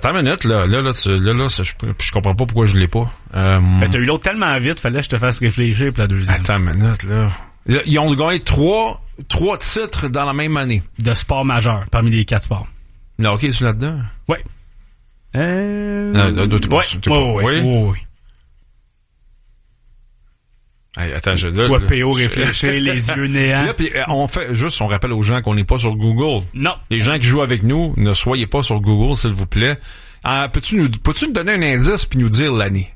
attends une minute, là, je comprends pas pourquoi je l'ai pas. T'as eu l'autre tellement vite, fallait que je te fasse réfléchir pour la deuxième. Attends une minute, là. Ils ont gagné trois titres dans la même année. De sport majeur, parmi les 4 sports. Là, ok, c'est là-dedans? Ouais. Oui. Hey, attends, vois PO réfléchir, les yeux néants. Là, puis on rappelle aux gens qu'on n'est pas sur Google. Non. Les gens qui jouent avec nous, ne soyez pas sur Google, s'il vous plaît. Peux-tu nous donner un indice puis nous dire l'année?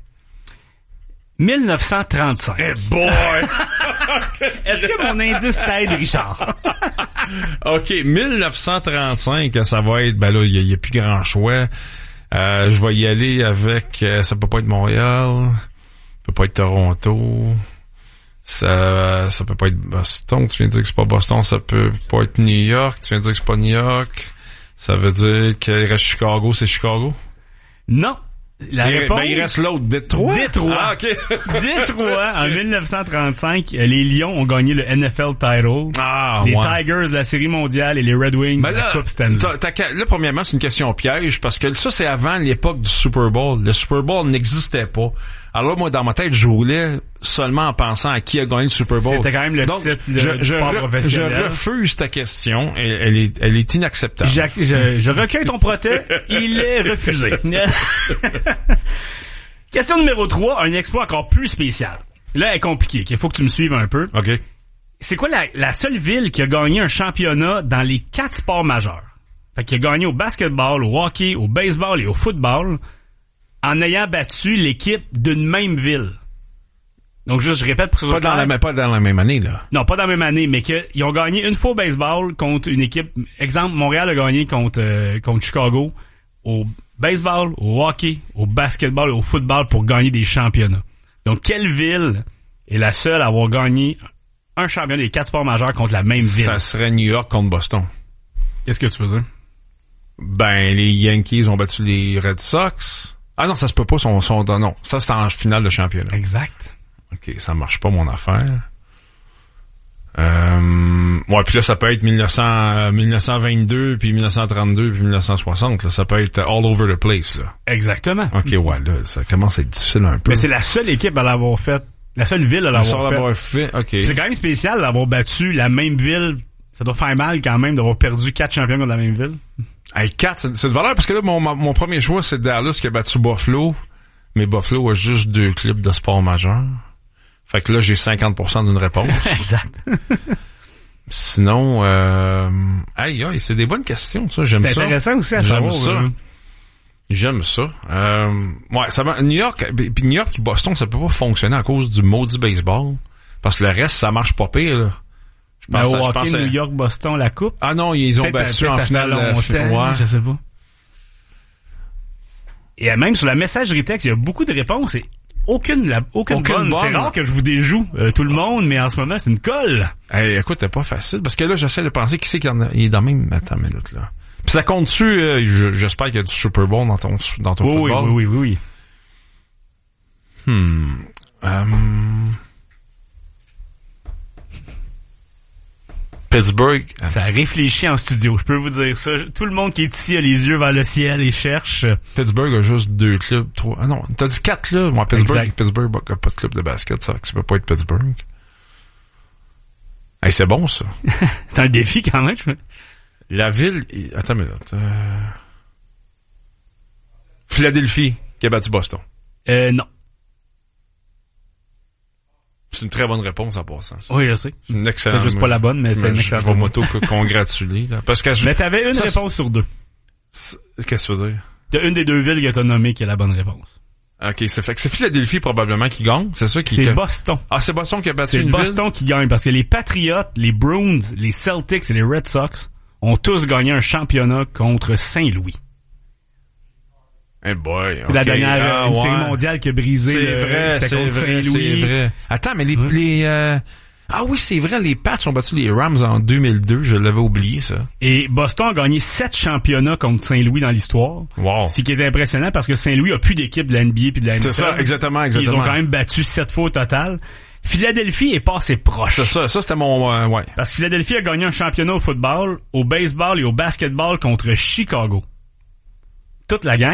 1935. Hey boy! Est-ce que mon indice t'aide, Richard? OK, 1935, ça va être, ben là, il y a plus grand choix. Je vais y aller avec, ça peut pas être Montréal, ça peut pas être Toronto, ça peut pas être Boston, tu viens de dire que c'est pas Boston, ça peut pas être New York, tu viens de dire que c'est pas New York, ça veut dire qu'il reste Chicago, c'est Chicago? Non. La réponse. Il reste l'autre, Détroit. Ah, OK. Détroit, en 1935, les Lions ont gagné le NFL title. Les Tigers, la Série mondiale et les Red Wings, la Coupe Stanley. Là, premièrement, c'est une question piège parce que ça, c'est avant l'époque du Super Bowl. Le Super Bowl n'existait pas. Alors, moi, dans ma tête, je roulais seulement en pensant à qui a gagné le Super Bowl. C'était quand même le titre du sport professionnel. Je refuse ta question. Elle est inacceptable. Je recueille ton protest. Il est refusé. Question numéro 3, un exploit encore plus spécial. Là, elle est compliquée. Il faut que tu me suives un peu. OK. C'est quoi la seule ville qui a gagné un championnat dans les 4 sports majeurs? Fait qu'il a gagné au basketball, au hockey, au baseball et au football en ayant battu l'équipe d'une même ville. Donc juste, je répète pour que ce soit clair. Pas dans la même année, là. Non, pas dans la même année, mais qu'ils ont gagné une fois au baseball contre une équipe. Exemple, Montréal a gagné contre Chicago au baseball, au hockey, au basketball et au football pour gagner des championnats. Donc, quelle ville est la seule à avoir gagné un championnat des 4 sports majeurs contre la même ville? Ça serait New York contre Boston. Qu'est-ce que tu veux dire? Ben, les Yankees ont battu les Red Sox. Ah non, ça se peut pas, non. Ça, c'est en finale de championnat. Exact. OK, ça marche pas, mon affaire. Ouais, puis là, ça peut être 1922, puis 1932, puis 1960. Là, ça peut être all over the place, là. Exactement. OK, ouais, là, ça commence à être difficile un peu. Mais c'est la seule équipe à l'avoir fait. La seule ville à l'avoir fait. OK. C'est quand même spécial d'avoir battu la même ville. Ça doit faire mal quand même d'avoir perdu 4 champions contre la même ville. Hey, 4, c'est de valeur parce que là, mon premier choix, c'est Dallas qui a battu Buffalo. Mais Buffalo a juste 2 clubs de sport majeur. Fait que là, j'ai 50% d'une réponse. Exact. Sinon, c'est des bonnes questions, ça. J'aime ça. C'est intéressant aussi à savoir. J'aime ça. Ouais, ça va. New York et Boston, ça peut pas fonctionner à cause du maudit baseball. Parce que le reste, ça marche pas pire, là. Je pensais New York, Boston, la coupe. Ah non, ils ont battu en finale. Ouais. Je sais pas. Et même sur la messagerie texte, il y a beaucoup de réponses et aucune bonne. C'est rare que je vous déjoue tout le monde, mais en ce moment, c'est une colle. Hey, écoute, c'est pas facile, parce que là, j'essaie de penser qui c'est qui il est dans le même... Attends une minute, là. Puis ça compte-tu, j'espère qu'il y a du Super Bowl dans ton football? Oui. Pittsburgh. Ça réfléchit en studio, je peux vous dire ça. Tout le monde qui est ici a les yeux vers le ciel et cherche. Pittsburgh a juste 2 clubs, 3. Ah non, t'as dit 4 clubs. Moi, Pittsburgh a pas de club de basket, ça peut pas être Pittsburgh. Hey, c'est bon, ça. C'est un défi quand même. La ville... Attends une minute. Philadelphie qui a battu Boston. Non. C'est une très bonne réponse en passant. Ça. Oui, je sais. C'est une excellente. C'est juste pas la bonne, mais c'est une excellente. Je vais m'auto-congratuler. Parce que mais t'avais une réponse sur 2. Qu'est-ce que tu veux dire? T'as une des 2 villes que t'as nommées qui est la bonne réponse. OK, c'est fait que c'est Philadelphie probablement qui gagne. C'est ça qui... C'est Boston. Ah, c'est Boston qui a battu une ville? C'est Boston qui gagne parce que les Patriots, les Bruins, les Celtics et les Red Sox ont tous gagné un championnat contre Saint-Louis. Hey boy, c'est la dernière série mondiale qui a brisé. C'est vrai. Attends, mais Ah oui, c'est vrai, les Pats ont battu les Rams en 2002, je l'avais oublié, ça. Et Boston a gagné 7 championnats contre Saint-Louis dans l'histoire. Wow. Ce qui est impressionnant parce que Saint-Louis a plus d'équipe de la NBA puis de la NFL. C'est ça, exactement. Ils ont quand même battu 7 fois au total. Philadelphie est passé proche. C'est ça c'était mon... ouais. Parce que Philadelphie a gagné un championnat au football, au baseball et au basketball contre Chicago. Toute la gang.